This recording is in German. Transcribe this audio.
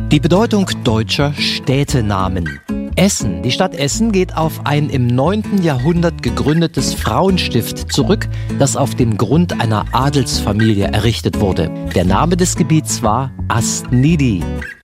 Die Bedeutung deutscher Städtenamen. Essen. Die Stadt Essen geht auf ein im 9. Jahrhundert gegründetes Frauenstift zurück, das auf dem Grund einer Adelsfamilie errichtet wurde. Der Name des Gebiets war Astnidi.